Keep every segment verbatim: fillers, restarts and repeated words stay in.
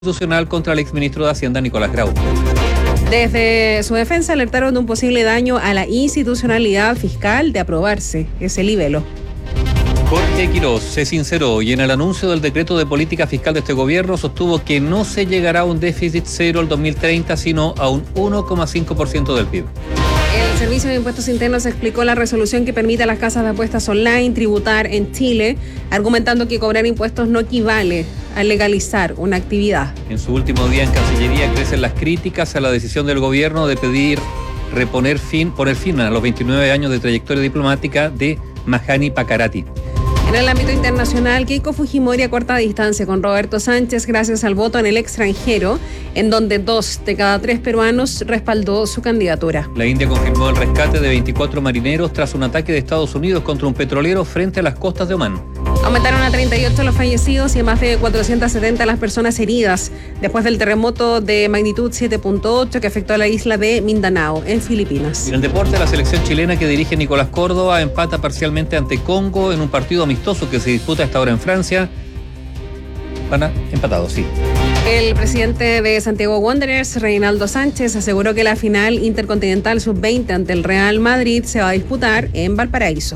Constitucional contra el exministro de Hacienda, Nicolás Grau. Desde su defensa alertaron de un posible daño a la institucionalidad fiscal de aprobarse ese libelo. Jorge Quiroz se sinceró y en el anuncio del decreto de política fiscal de este gobierno sostuvo que no se llegará a un déficit cero el dos mil treinta, sino a un uno coma cinco por ciento del P I B. El Servicio de Impuestos Internos explicó la resolución que permite a las casas de apuestas online tributar en Chile, argumentando que cobrar impuestos no equivale a legalizar una actividad. En su último día en Cancillería crecen las críticas a la decisión del gobierno de pedir reponer fin, poner fin a los veintinueve años de trayectoria diplomática de Mahani Pakarati. En el ámbito internacional, Keiko Fujimori acorta distancia con Roberto Sánchez gracias al voto en el extranjero, en donde dos de cada tres peruanos respaldó su candidatura. La India confirmó el rescate de veinticuatro marineros tras un ataque de Estados Unidos contra un petrolero frente a las costas de Omán. Aumentaron a treinta y ocho los fallecidos y a más de cuatrocientas setenta las personas heridas después del terremoto de magnitud siete punto ocho que afectó a la isla de Mindanao, en Filipinas. En el deporte, la selección chilena que dirige Nicolás Córdoba empata parcialmente ante Congo en un partido amistoso que se disputa hasta ahora en Francia. Van a empatados, sí. El presidente de Santiago Wanderers, Reinaldo Sánchez, aseguró que la final intercontinental sub veinte ante el Real Madrid se va a disputar en Valparaíso.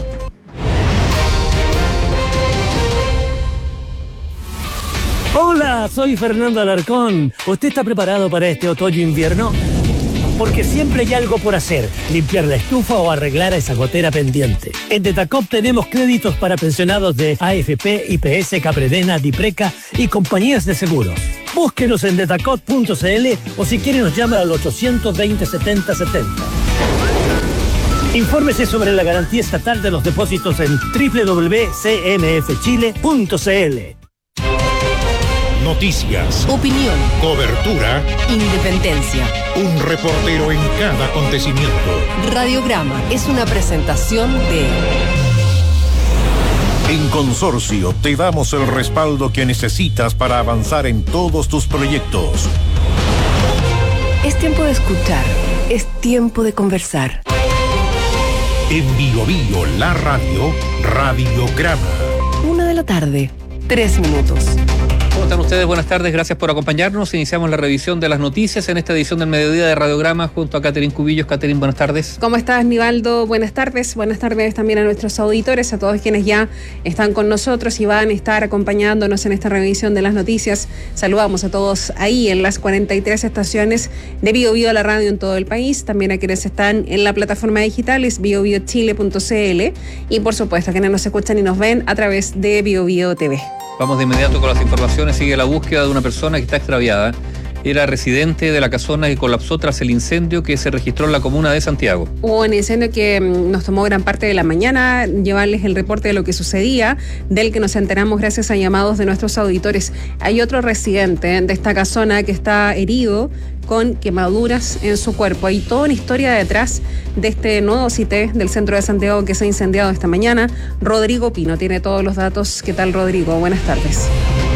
Hola, soy Fernando Alarcón. ¿Usted está preparado para este otoño-invierno? Porque siempre hay algo por hacer, limpiar la estufa o arreglar esa gotera pendiente. En Detacop tenemos créditos para pensionados de A F P, I P S, Capredena, Dipreca y compañías de seguros. Búsquenos en detacop punto c l o si quiere nos llama al ochocientos veinte setenta setenta. Infórmese sobre la garantía estatal de los depósitos en doble u doble u doble u punto c m f chile punto c l. Noticias, opinión, cobertura, independencia. Un reportero en cada acontecimiento. Radiograma es una presentación de... En Consorcio te damos el respaldo que necesitas para avanzar en todos tus proyectos. Es tiempo de escuchar, es tiempo de conversar. En Bio Bio, la radio, Radiograma. Una de la tarde, tres minutos. ¿Cómo están ustedes? Buenas tardes, gracias por acompañarnos. Iniciamos la revisión de las noticias en esta edición del mediodía de Radiograma junto a Catherine Cubillos. Catherine, buenas tardes. ¿Cómo estás, Nivaldo? Buenas tardes. Buenas tardes también a nuestros auditores, a todos quienes ya están con nosotros y van a estar acompañándonos en esta revisión de las noticias. Saludamos a todos ahí en las cuarenta y tres estaciones de Bio Bio, la radio en todo el país. También a quienes están en la plataforma digital, es bio bio chile punto c l. Y por supuesto a quienes nos escuchan y nos ven a través de Bio Bio T V. Vamos de inmediato con las informaciones. Sigue la búsqueda de una persona que está extraviada. Era residente de la casona que colapsó tras el incendio que se registró en la comuna de Santiago. Hubo un incendio que nos tomó gran parte de la mañana, llevarles el reporte de lo que sucedía, del que nos enteramos gracias a llamados de nuestros auditores. Hay otro residente de esta casona que está herido con quemaduras en su cuerpo. Hay toda una historia detrás de este nuevo C I T E del centro de Santiago que se ha incendiado esta mañana. Rodrigo Pino tiene todos los datos. ¿Qué tal, Rodrigo? Buenas tardes.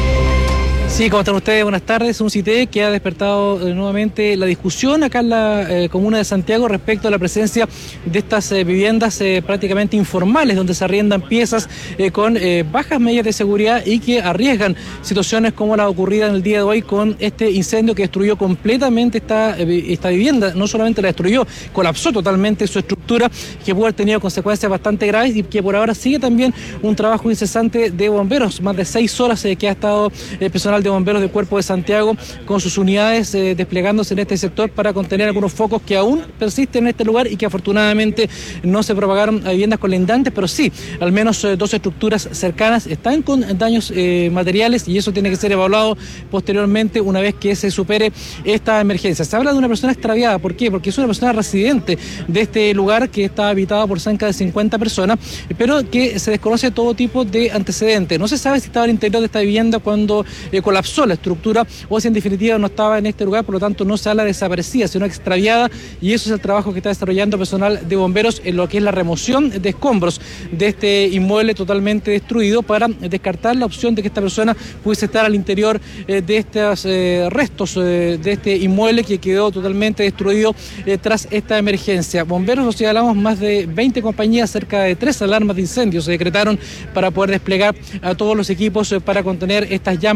Sí, ¿cómo están ustedes? Buenas tardes. Un C I T E que ha despertado eh, nuevamente la discusión acá en la eh, comuna de Santiago respecto a la presencia de estas eh, viviendas eh, prácticamente informales, donde se arriendan piezas eh, con eh, bajas medidas de seguridad y que arriesgan situaciones como la ocurrida en el día de hoy con este incendio que destruyó completamente esta, eh, esta vivienda. No solamente la destruyó, colapsó totalmente su estructura, que pudo haber tenido consecuencias bastante graves y que por ahora sigue también un trabajo incesante de bomberos. Más de seis horas eh, que ha estado el personal de bomberos del Cuerpo de Santiago con sus unidades eh, desplegándose en este sector para contener algunos focos que aún persisten en este lugar y que afortunadamente no se propagaron a viviendas colindantes, pero sí, al menos eh, dos estructuras cercanas están con daños eh, materiales y eso tiene que ser evaluado posteriormente una vez que se supere esta emergencia. Se habla de una persona extraviada, ¿por qué? Porque es una persona residente de este lugar que está habitado por cerca de cincuenta personas, pero que se desconoce todo tipo de antecedentes. No se sabe si estaba al interior de esta vivienda cuando eh, colapsó la estructura o si en definitiva no estaba en este lugar, por lo tanto no se habla de desaparecida, sino extraviada, y eso es el trabajo que está desarrollando personal de bomberos en lo que es la remoción de escombros de este inmueble totalmente destruido para descartar la opción de que esta persona pudiese estar al interior eh, de estos eh, restos eh, de este inmueble que quedó totalmente destruido eh, tras esta emergencia. Bomberos, nos señalamos, más de veinte compañías, cerca de tres alarmas de incendios se decretaron para poder desplegar a todos los equipos eh, para contener estas llamas que por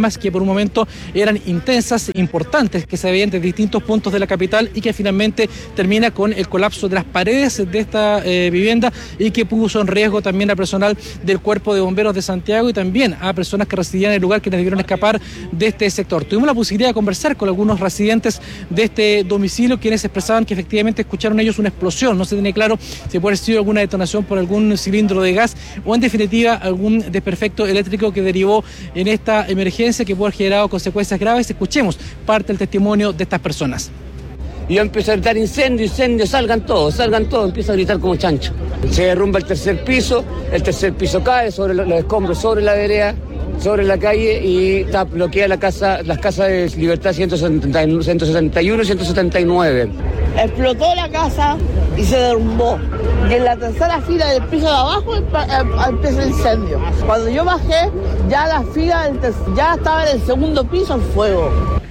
un momento eran intensas, importantes, que se veían de distintos puntos de la capital y que finalmente termina con el colapso de las paredes de esta eh, vivienda y que puso en riesgo también al personal del Cuerpo de Bomberos de Santiago y también a personas que residían en el lugar, quienes debieron escapar de este sector. Tuvimos la posibilidad de conversar con algunos residentes de este domicilio, quienes expresaban que efectivamente escucharon ellos una explosión. No se tiene claro si puede haber sido alguna detonación por algún cilindro de gas o en definitiva algún desperfecto eléctrico que derivó en esta emergencia que puede haber generado consecuencias graves. Escuchemos parte del testimonio de estas personas. Y yo empiezo a gritar incendio, incendio, salgan todos, salgan todos, empiezo a gritar como chancho. Se derrumba el tercer piso, el tercer piso cae sobre los escombros, sobre la vereda, sobre la calle y está, bloquea la casa, las casas de Libertad ciento setenta y uno y ciento setenta y nueve. Explotó la casa y se derrumbó. Y en la tercera fila del piso de abajo empezó el incendio. Cuando yo bajé, ya la fila del ter- ya estaba en el segundo piso en fuego.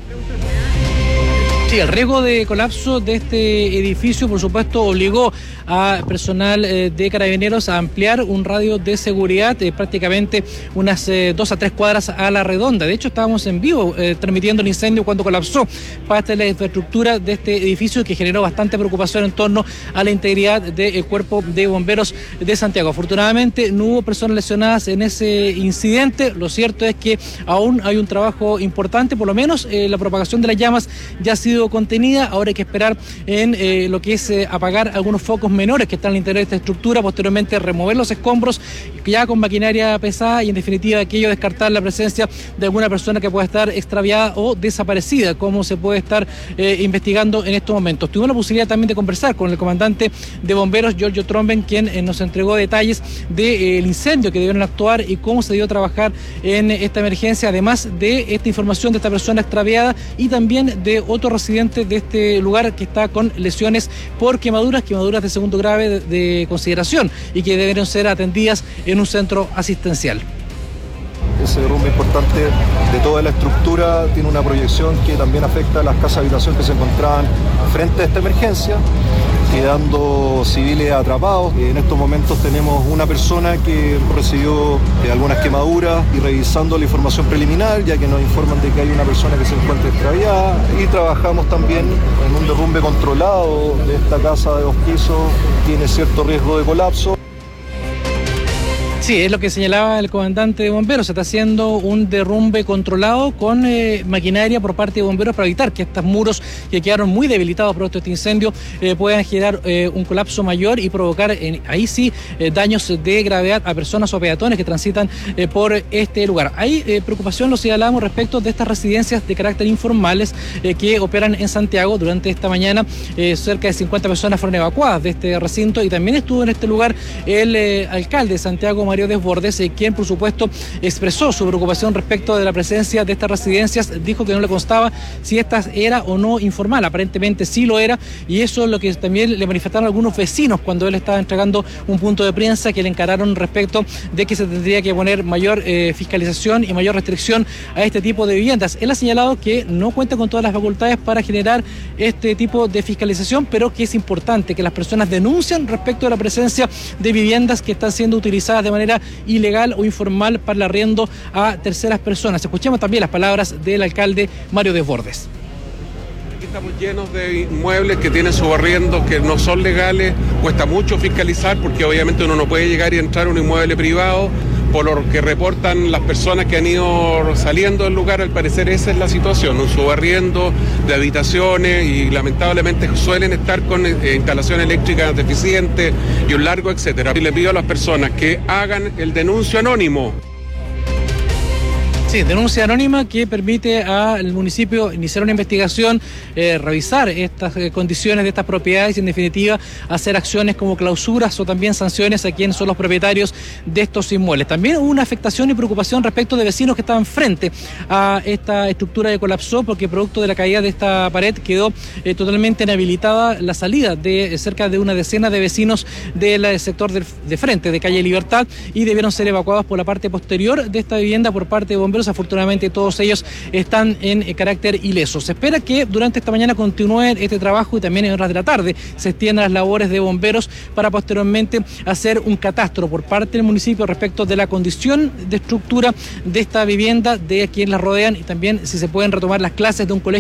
Sí, el riesgo de colapso de este edificio, por supuesto, obligó a personal eh, de Carabineros a ampliar un radio de seguridad eh, prácticamente unas eh, dos a tres cuadras a la redonda. De hecho, estábamos en vivo eh, transmitiendo el incendio cuando colapsó parte de la infraestructura de este edificio, que generó bastante preocupación en torno a la integridad del Cuerpo de Bomberos de Santiago. Afortunadamente, no hubo personas lesionadas en ese incidente. Lo cierto es que aún hay un trabajo importante, por lo menos eh, la propagación de las llamas ya ha sido contenida. Ahora hay que esperar en eh, lo que es eh, apagar algunos focos menores que están al interior de esta estructura, posteriormente remover los escombros ya con maquinaria pesada y en definitiva aquello descartar la presencia de alguna persona que pueda estar extraviada o desaparecida, como se puede estar eh, investigando en estos momentos. Tuvimos la posibilidad también de conversar con el comandante de bomberos, Giorgio Tromben, quien eh, nos entregó detalles del eh, incendio que debieron actuar y cómo se dio a trabajar en esta emergencia, además de esta información de esta persona extraviada y también de otro residente de este lugar que está con lesiones por quemaduras, quemaduras de segundo grave de, de consideración y que debieron ser atendidas en un centro asistencial. Ese derrumbe importante de toda la estructura tiene una proyección que también afecta a las casas de habitación que se encontraban frente a esta emergencia, quedando civiles atrapados. En estos momentos tenemos una persona que recibió algunas quemaduras y revisando la información preliminar, ya que nos informan de que hay una persona que se encuentra extraviada, y trabajamos también en un derrumbe controlado de esta casa de dos pisos, tiene cierto riesgo de colapso. Sí, es lo que señalaba el comandante de bomberos. Se está haciendo un derrumbe controlado con eh, maquinaria por parte de bomberos para evitar que estos muros que quedaron muy debilitados por este incendio eh, puedan generar eh, un colapso mayor y provocar eh, ahí sí eh, daños de gravedad a personas o peatones que transitan eh, por este lugar. Hay eh, preocupación, lo señalábamos, respecto de estas residencias de carácter informales eh, que operan en Santiago. Durante esta mañana eh, cerca de cincuenta personas fueron evacuadas de este recinto y también estuvo en este lugar el eh, alcalde de Santiago, Mario Desbordes, eh, quien por supuesto expresó su preocupación respecto de la presencia de estas residencias. Dijo que no le constaba si esta era o no informal, aparentemente sí lo era, y eso es lo que también le manifestaron algunos vecinos cuando él estaba entregando un punto de prensa que le encararon respecto de que se tendría que poner mayor eh, fiscalización y mayor restricción a este tipo de viviendas. Él ha señalado que no cuenta con todas las facultades para generar este tipo de fiscalización, pero que es importante que las personas denuncien respecto de la presencia de viviendas que están siendo utilizadas de manera ilegal o informal para el arriendo a terceras personas. Escuchemos también las palabras del alcalde Mario Desbordes. Aquí estamos llenos de inmuebles que tienen su arriendo que no son legales. Cuesta mucho fiscalizar porque obviamente uno no puede llegar y entrar a un inmueble privado. Por lo que reportan las personas que han ido saliendo del lugar, al parecer esa es la situación, un subarriendo de habitaciones y lamentablemente suelen estar con eh, instalaciones eléctricas deficientes y un largo etcétera. Y le pido a las personas que hagan el denuncio anónimo. Sí, denuncia anónima que permite al municipio iniciar una investigación, eh, revisar estas eh, condiciones de estas propiedades y en definitiva hacer acciones como clausuras o también sanciones a quienes son los propietarios de estos inmuebles. También hubo una afectación y preocupación respecto de vecinos que estaban frente a esta estructura que colapsó porque producto de la caída de esta pared quedó eh, totalmente inhabilitada la salida de eh, cerca de una decena de vecinos del eh, sector de, de frente de calle Libertad y debieron ser evacuados por la parte posterior de esta vivienda por parte de bomberos bomberos. Afortunadamente todos ellos están en eh, carácter ileso. Se espera que durante esta mañana continúe este trabajo y también en horas de la tarde se extiendan las labores de bomberos para posteriormente hacer un catastro por parte del municipio respecto de la condición de estructura de esta vivienda, de quienes la rodean y también si se pueden retomar las clases de un colegio